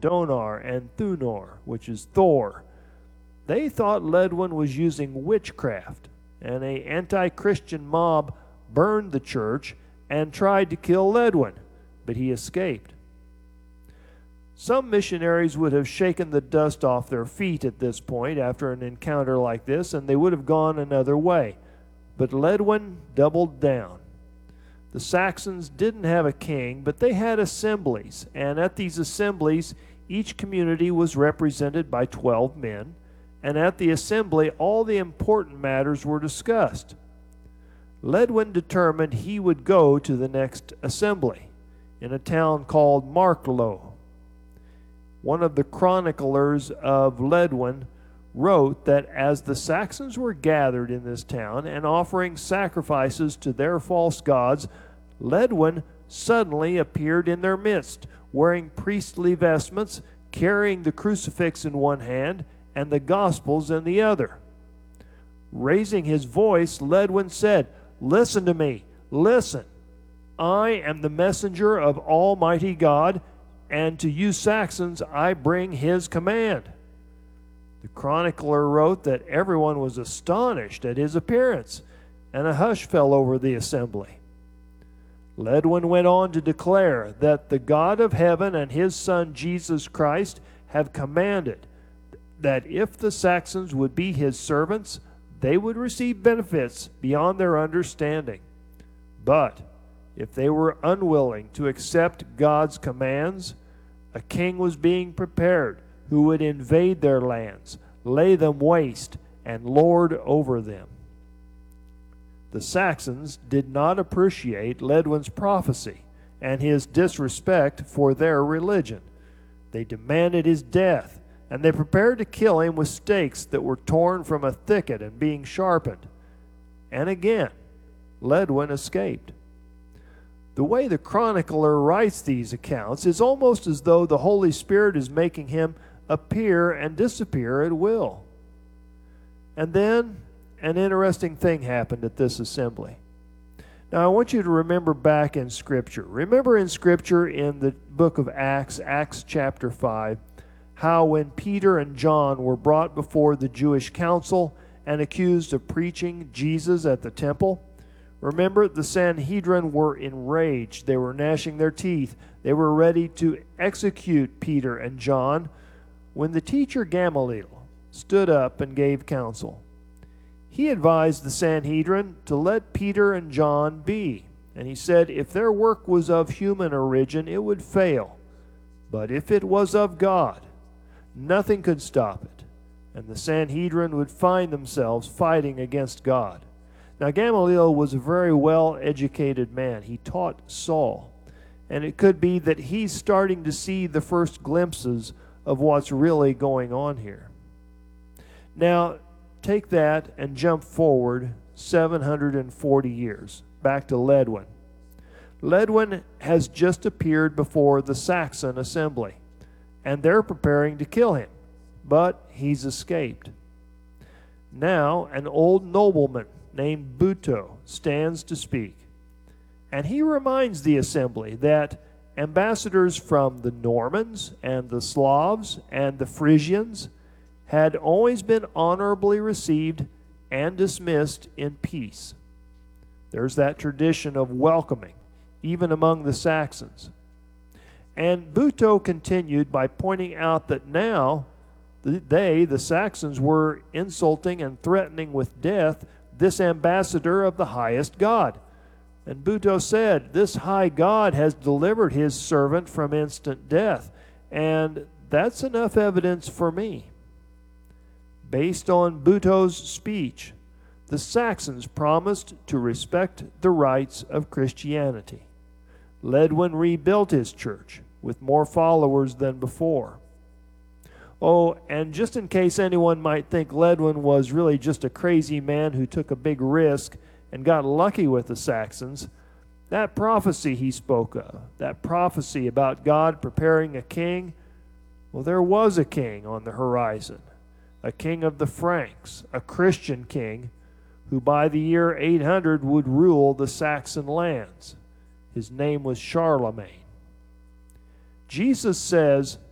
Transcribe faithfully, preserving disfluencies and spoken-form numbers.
Donar, and Thunor, which is Thor. They thought Ledwin was using witchcraft, and an anti-Christian mob burned the church and tried to kill Ledwin, but he escaped. Some missionaries would have shaken the dust off their feet at this point after an encounter like this, and they would have gone another way. But Ledwin doubled down. The Saxons didn't have a king, but they had assemblies, and at these assemblies, each community was represented by twelve men, and at the assembly, all the important matters were discussed. Ledwin determined he would go to the next assembly in a town called Marklow. One of the chroniclers of Ledwin wrote that as the Saxons were gathered in this town and offering sacrifices to their false gods, Ledwin suddenly appeared in their midst, wearing priestly vestments, carrying the crucifix in one hand and the Gospels in the other. Raising his voice, Ledwin said, "Listen to me, listen. I am the messenger of Almighty God, and to you Saxons I bring his command." The chronicler wrote that everyone was astonished at his appearance, and a hush fell over the assembly. Ledwin went on to declare that the God of heaven and his Son Jesus Christ have commanded that if the Saxons would be his servants, they would receive benefits beyond their understanding. But if they were unwilling to accept God's commands, a king was being prepared who would invade their lands, lay them waste, and lord over them. The Saxons did not appreciate Ledwin's prophecy and his disrespect for their religion. They demanded his death, and they prepared to kill him with stakes that were torn from a thicket and being sharpened. And again, Ledwin escaped. The way the chronicler writes these accounts is almost as though the Holy Spirit is making him appear and disappear at will. And then an interesting thing happened at this assembly. Now I want you to remember back in Scripture. Remember in Scripture in the book of Acts, Acts chapter five, how when Peter and John were brought before the Jewish council and accused of preaching Jesus at the temple. Remember, the Sanhedrin were enraged. They were gnashing their teeth. They were ready to execute Peter and John when the teacher Gamaliel stood up and gave counsel. He advised the Sanhedrin to let Peter and John be. And he said if their work was of human origin, it would fail. But if it was of God, nothing could stop it, and the Sanhedrin would find themselves fighting against God. Now Gamaliel was a very well-educated man. He taught Saul, and it could be that he's starting to see the first glimpses of what's really going on here. Now, take that and jump forward seven hundred forty years, back to Ledwin. Ledwin has just appeared before the Saxon assembly, and they're preparing to kill him, but he's escaped. Now an old nobleman named Buto stands to speak, and he reminds the assembly that ambassadors from the Normans and the Slavs and the Frisians had always been honorably received and dismissed in peace. There's that tradition of welcoming, even among the Saxons. And Buto continued by pointing out that now they, the Saxons, were insulting and threatening with death this ambassador of the highest God. And Buto said, this high God has delivered his servant from instant death, and that's enough evidence for me. Based on Buto's speech, the Saxons promised to respect the rights of Christianity. Ledwin rebuilt his church with more followers than before. Oh, and just in case anyone might think Ledwin was really just a crazy man who took a big risk and got lucky with the Saxons, that prophecy he spoke of, that prophecy about God preparing a king, well, there was a king on the horizon, a king of the Franks, a Christian king, who by the year eight hundred would rule the Saxon lands. His name was Charlemagne. Jesus says